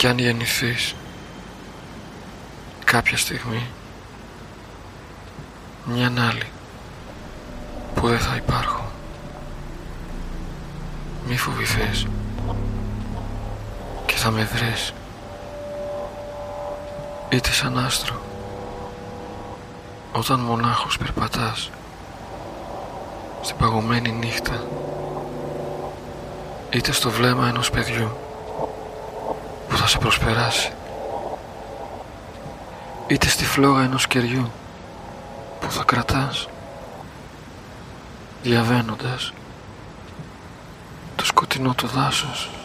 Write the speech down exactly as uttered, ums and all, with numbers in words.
Κι αν γεννηθείς κάποια στιγμή, μιαν άλλη που δεν θα υπάρχω, μη φοβηθείς και θα με βρεις, είτε σαν άστρο όταν μονάχος περπατάς στην παγωμένη νύχτα, είτε στο βλέμμα ενός παιδιού που θα σε προσπεράσει, είτε στη φλόγα ενός κεριού που θα κρατάς, διαβαίνοντας το σκοτεινό του δάσος.